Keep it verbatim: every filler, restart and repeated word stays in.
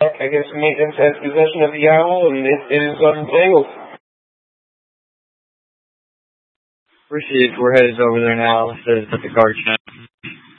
I guess maintenance has possession of the owl, and it, it is untangled. Received. We're headed over there now. Says that the guard check.